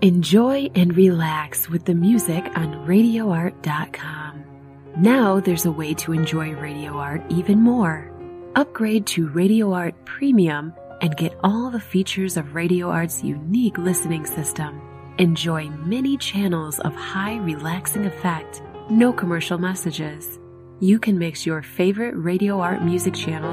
Enjoy and relax with the music on RadioArt.com. Now there's a way to enjoy Radio Art even more. Upgrade to Radio Art Premium and get all the features of Radio Art's unique listening system. Enjoy many channels of high relaxing effect, no commercial messages. You can mix your favorite Radio Art music channels